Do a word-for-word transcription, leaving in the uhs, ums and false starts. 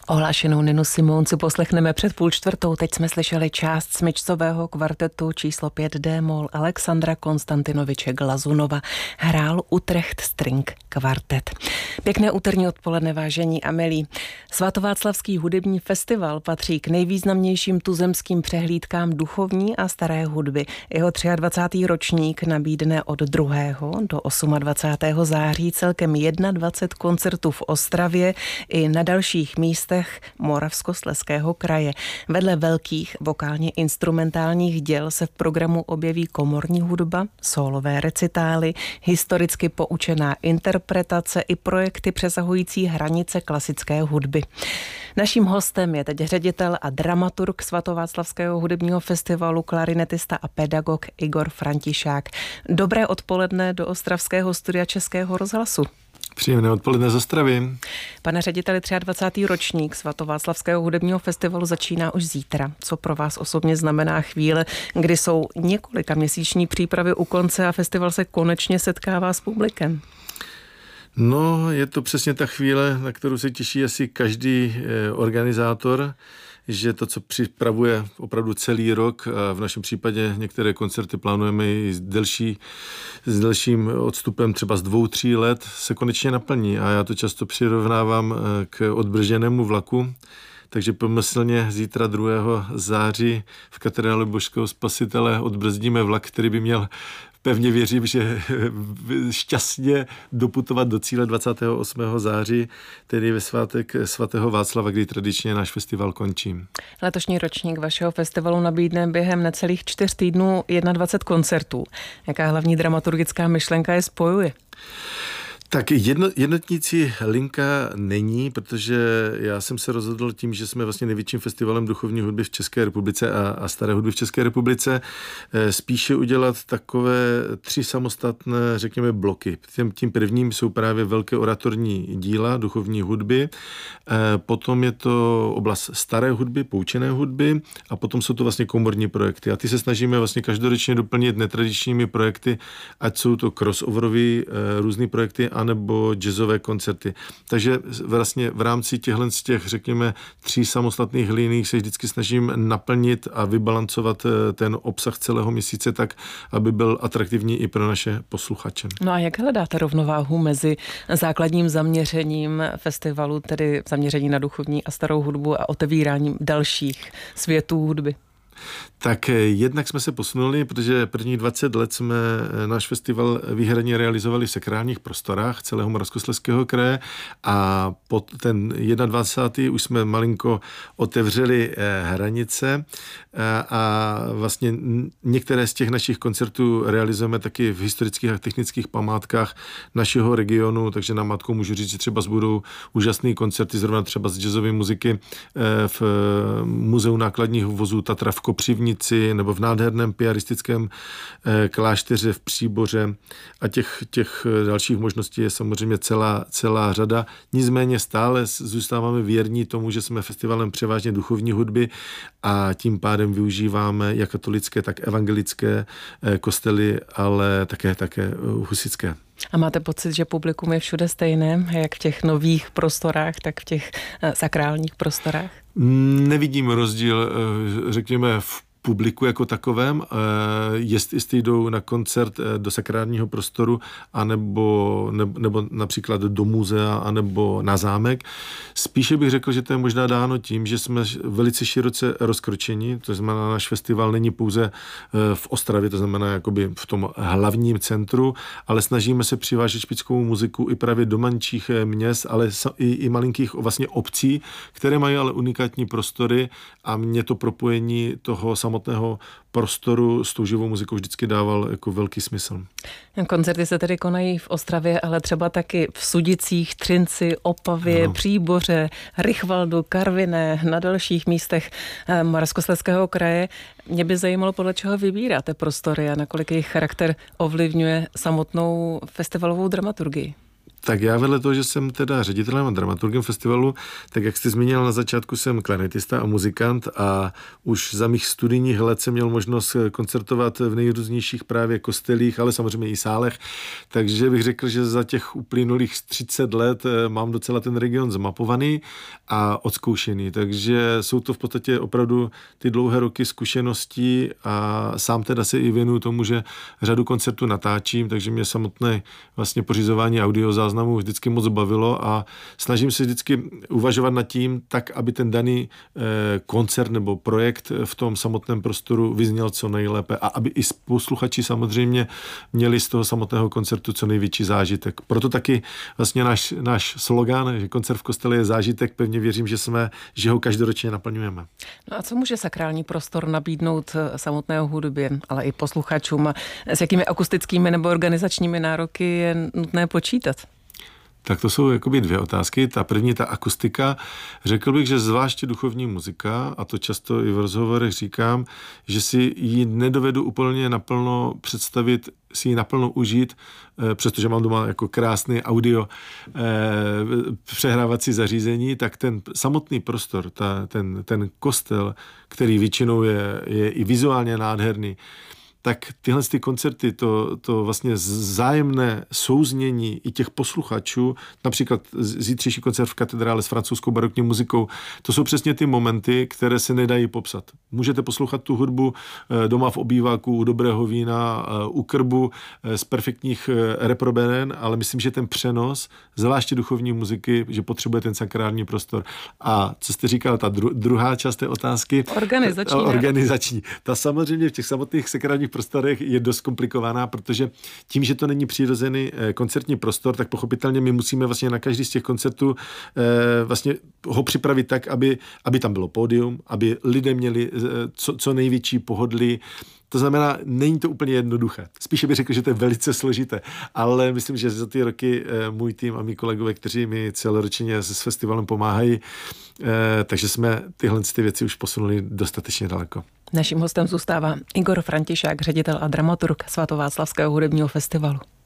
Ohlášenou Ninu Simone si poslechneme před půl čtvrtou. Teď jsme slyšeli část smyčcového kvartetu číslo pět D-moll Alexandra Konstantinoviče Glazunova. Hrál Utrecht String Kvartet. Pěkné úterní odpoledne, vážení a milí. Svatováclavský hudební festival patří k nejvýznamnějším tuzemským přehlídkám duchovní a staré hudby. Jeho dvacátý třetí ročník nabídne od druhého do dvacátého osmého září celkem dvacet jedna koncertů v Ostravě i na dalších místech Moravskoslezského kraje. Vedle velkých vokálně instrumentálních děl se v programu objeví komorní hudba, sólové recitály, historicky poučená interpretace i projekty přesahující hranice klasické hudby. Naším hostem je teď ředitel a dramaturg Svatováclavského hudebního festivalu, klarinetista a pedagog Igor Františák. Dobré odpoledne do ostravského studia Českého rozhlasu. Příjemné odpoledne z Ostravy. Pane řediteli, dvacátý třetí ročník Svatováclavského hudebního festivalu začíná už zítra. Co pro vás osobně znamená chvíle, kdy jsou několika měsíční přípravy u konce a festival se konečně setkává s publikem? No, je to přesně ta chvíle, na kterou se těší asi každý organizátor, že to, co připravuje opravdu celý rok, a v našem případě některé koncerty plánujeme i s, delší, s delším odstupem třeba z dvou, tří let, se konečně naplní. A já to často přirovnávám k odbrženému vlaku. Takže pomyslně zítra druhého září v katedrále Božského Spasitele odbrzdíme vlak, který by měl, pevně věřím, že šťastně doputovat do cíle dvacátého osmého září, tedy ve svátek svatého Václava, kdy tradičně náš festival končí. Letošní ročník vašeho festivalu nabídne během necelých čtyř týdnů dvacet jedna koncertů. Jaká hlavní dramaturgická myšlenka je spojuje? Tak jedno, jednotnící linka není, protože já jsem se rozhodl tím, že jsme vlastně největším festivalem duchovní hudby v České republice a, a staré hudby v České republice, spíše udělat takové tři samostatné, řekněme, bloky. Tím, tím prvním jsou právě velké oratorní díla duchovní hudby, potom je to oblast staré hudby, poučené hudby a potom jsou to vlastně komorní projekty. A ty se snažíme vlastně každoročně doplnit netradičními projekty, ať jsou to crossoverové různý projekty, nebo jazzové koncerty. Takže vlastně v rámci těchto z těch, řekněme, tří samostatných liních se vždycky snažím naplnit a vybalancovat ten obsah celého měsíce tak, aby byl atraktivní i pro naše posluchače. No a jak hledáte rovnováhu mezi základním zaměřením festivalu, tedy zaměření na duchovní a starou hudbu a otevíráním dalších světů hudby? Tak jednak jsme se posunuli, protože první dvacet let jsme náš festival výhradně realizovali v sakrálních prostorách celého Moravskoslezského kraje a pod ten dvacátý první už jsme malinko otevřeli hranice a vlastně některé z těch našich koncertů realizujeme taky v historických a technických památkách našeho regionu, takže namátkou můžu říct, že třeba zbudou úžasný koncerty, zrovna třeba z jazzové muziky v Muzeu nákladních vozů Tatra v Kopřivnici nebo v nádherném piaristickém klášteře v Příboře a těch, těch dalších možností je samozřejmě celá, celá řada. Nicméně stále zůstáváme věrní tomu, že jsme festivalem převážně duchovní hudby a tím pádem využíváme jak katolické, tak evangelické kostely, ale také, také husitské. A máte pocit, že publikum je všude stejné, jak v těch nových prostorách, tak v těch sakrálních prostorách? Nevidím rozdíl, řekněme, v publiku jako takovém, jest, jestli jdou na koncert do sakrálního prostoru, anebo, nebo, nebo například do muzea, anebo na zámek. Spíše bych řekl, že to je možná dáno tím, že jsme velice široce rozkročeni, to znamená, náš festival není pouze v Ostravě, to znamená jakoby v tom hlavním centru, ale snažíme se přivážet špičkovou muziku i právě do menších měst, ale i, i malinkých vlastně obcí, které mají ale unikátní prostory a mě to propojení toho samotného prostoru s tou živou muzikou vždycky dával jako velký smysl. Koncerty se tedy konají v Ostravě, ale třeba taky v Sudicích, Třinci, Opavě, no. Příboře, Rychvaldu, Karviné, na dalších místech Moravskoslezského kraje. Mě by zajímalo, podle čeho vybíráte prostory a nakolik jejich charakter ovlivňuje samotnou festivalovou dramaturgii. Tak já vedle toho, že jsem teda ředitelem a dramaturgem festivalu, tak jak jste zmínil na začátku, jsem klarinetista a muzikant a už za mých studijních let jsem měl možnost koncertovat v nejrůznějších právě kostelích, ale samozřejmě i sálech, takže bych řekl, že za těch uplynulých třicet let mám docela ten region zmapovaný a odzkoušený, takže jsou to v podstatě opravdu ty dlouhé roky zkušeností a sám teda se i věnuju tomu, že řadu koncertů natáčím, takže mě samotné vlastně pořizování audiozáznamu vždycky moc bavilo a snažím se vždycky uvažovat nad tím tak, aby ten daný eh, koncert nebo projekt v tom samotném prostoru vyzněl co nejlépe a aby i posluchači samozřejmě měli z toho samotného koncertu co největší zážitek. Proto taky vlastně náš, náš slogan, že koncert v kostele je zážitek, pevně věřím, že jsme, že ho každoročně naplňujeme. No a co může sakrální prostor nabídnout samotného hudbě, ale i posluchačům? S jakými akustickými nebo organizačními nároky je nutné počítat? Tak to jsou jakoby dvě otázky. Ta první, ta akustika. Řekl bych, že zvláště duchovní muzika, a to často i v rozhovorech říkám, že si ji nedovedu úplně naplno představit, si ji naplno užít, přestože mám doma jako krásný audio eh, přehrávací zařízení, tak ten samotný prostor, ta, ten, ten kostel, který většinou je, je i vizuálně nádherný, tak tyhle ty koncerty, to, to vlastně vzájemné souznění i těch posluchačů, například zítřejší koncert v katedrále s francouzskou barokní muzikou, to jsou přesně ty momenty, které se nedají popsat. Můžete poslouchat tu hudbu doma v obýváku, u dobrého vína, u krbu, z perfektních reproberen, ale myslím, že ten přenos, zvláště duchovní muziky, že potřebuje ten sakrální prostor. A co jste říkal, ta dru, druhá část té otázky. Organizační. Organizační. Ta samozřejmě v těch samotných sakrálních prostorech je dost komplikovaná, protože tím, že to není přirozený koncertní prostor, tak pochopitelně my musíme vlastně na každý z těch koncertů vlastně ho připravit tak, aby, aby tam bylo pódium, aby lidé měli co, co největší pohodlí. To znamená, není to úplně jednoduché. Spíše bych řekl, že to je velice složité, ale myslím, že za ty roky můj tým a mý kolegové, kteří mi celoročně s festivalem pomáhají, takže jsme tyhle ty věci už posunuli dostatečně daleko. Naším hostem zůstává Igor Františák, ředitel a dramaturg Svatováclavského hudebního festivalu.